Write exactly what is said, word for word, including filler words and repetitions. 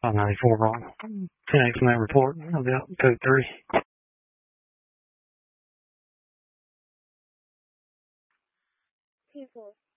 five ninety-four wrong. ten X from that report about code three. People.